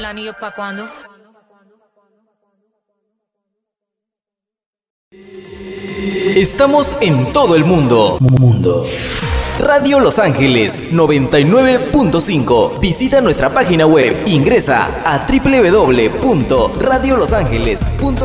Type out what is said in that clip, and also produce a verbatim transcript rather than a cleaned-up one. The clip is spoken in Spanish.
¿El anillo pa' cuándo? Estamos en todo el mundo. Mundo. Radio Los Ángeles noventa y nueve punto cinco. Visita nuestra página web. Ingresa a doble u doble u doble u punto radio los ángeles punto com.